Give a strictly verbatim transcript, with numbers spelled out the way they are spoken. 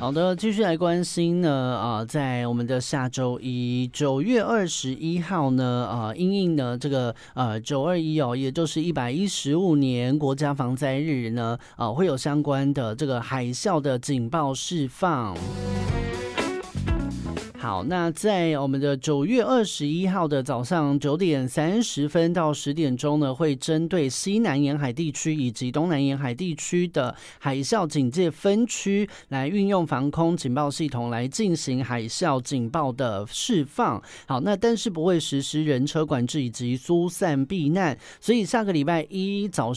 好的，继续来关心呢，啊，在我们的下周一九月二十一号呢，啊，因应呢这个呃九二一哦，也就是一百一十五年国家防灾日呢，啊，会有相关的这个海啸的警报释放。好，那在我们的九月二十一号的早上九点三十分到十点钟呢，会针对西南沿海地区以及东南沿海地区的海啸警戒分区，来运用防空警报系统来进行海啸警报的释放。好，那但是不会实施人车管制以及疏散避难，所以下个礼拜一早上